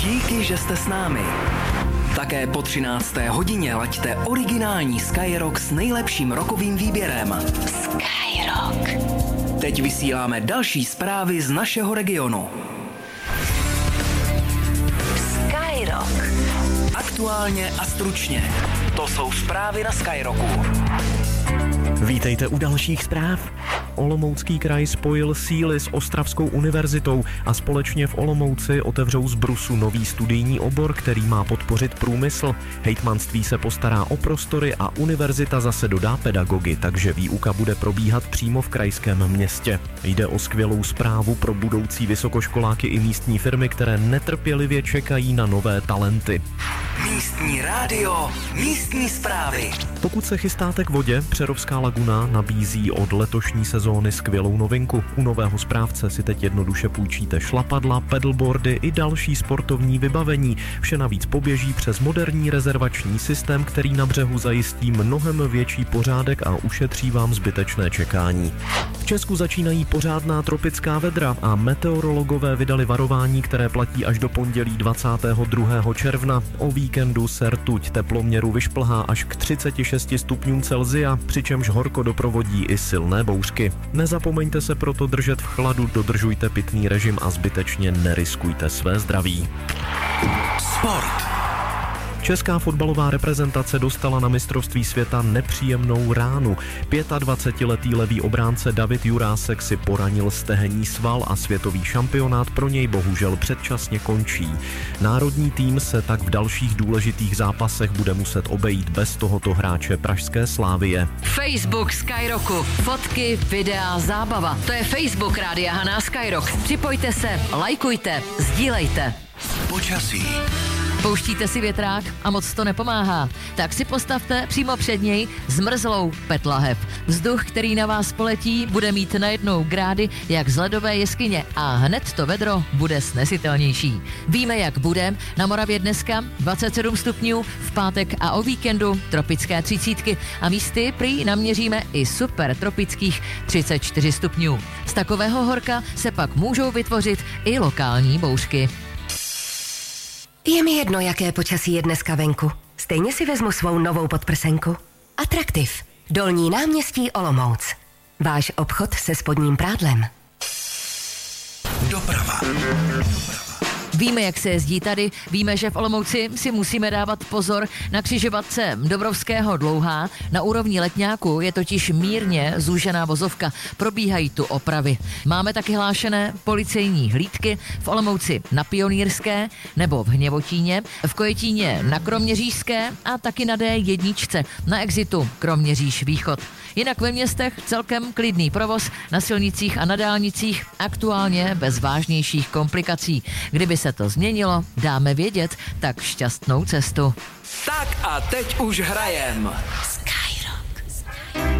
Díky, že jste s námi. Také po 13. hodině laďte originální Skyrock s nejlepším rockovým výběrem. Skyrock. Teď vysíláme další zprávy z našeho regionu. Skyrock. Aktuálně a stručně. To jsou zprávy na Skyrocku. Vítejte u dalších zpráv. Olomoucký kraj spojil síly s Ostravskou univerzitou a společně v Olomouci otevřou z brusu nový studijní obor, který má podpořit průmysl. Hejtmanství se postará o prostory a univerzita zase dodá pedagogy, takže výuka bude probíhat přímo v krajském městě. Jde o skvělou zprávu pro budoucí vysokoškoláky i místní firmy, které netrpělivě čekají na nové talenty. Místní rádio, místní zprávy. Pokud se chystáte k vodě, Přerovská laguna nabízí od letošní sezóny skvělou novinku. U nového správce si teď jednoduše půjčíte šlapadla, pedalboardy i další sportovní vybavení. Vše navíc poběží přes moderní rezervační systém, který na břehu zajistí mnohem větší pořádek a ušetří vám zbytečné čekání. V Česku začínají pořádná tropická vedra a meteorologové vydali varování, které platí až do pondělí 22. června. O víkendu se rtuť teploměru vyšplhá až k 36 stupňům Celsia, přičemž horko doprovodí i silné bouřky. Nezapomeňte se proto držet v chladu, dodržujte pitný režim a zbytečně neriskujte své zdraví. Sport. Česká fotbalová reprezentace dostala na mistrovství světa nepříjemnou ránu. 25letý levý obránce David Jurásek si poranil stehenní sval a světový šampionát pro něj bohužel předčasně končí. Národní tým se tak v dalších důležitých zápasech bude muset obejít bez tohoto hráče pražské Slavie. Facebook Skyrocku. Fotky, videa, zábava. To je Facebook Rádia Haná Skyrock. Připojte se, lajkujte, sdílejte. Počasí. Pouštíte si větrák a moc to nepomáhá. Tak si postavte přímo před něj zmrzlou petlahev. Vzduch, který na vás poletí, bude mít najednou grády jak z ledové jeskyně a hned to vedro bude snesitelnější. Víme, jak bude. Na Moravě dneska 27 stupňů, v pátek a o víkendu tropické 30 a místy prý naměříme i super tropických 34 stupňů. Z takového horka se pak můžou vytvořit i lokální bouřky. Je mi jedno, jaké počasí je dneska venku. Stejně si vezmu svou novou podprsenku. Atraktiv. Dolní náměstí Olomouc. Váš obchod se spodním prádlem. Doprava. Víme, jak se jezdí tady, víme, že v Olomouci si musíme dávat pozor na křižovatce Dobrovského Dlouhá. Na úrovni Letňáku je totiž mírně zúžená vozovka, probíhají tu opravy. Máme taky hlášené policejní hlídky v Olomouci na Pionýrské nebo v Hněvotíně, v Kojetíně na Kroměřížské a taky na D1 na exitu Kroměříž Východ. Jinak ve městech celkem klidný provoz na silnicích a na dálnicích, aktuálně bez vážnějších komplikací. Kdyby se to změnilo, dáme vědět, tak šťastnou cestu. Tak a teď už hrajem.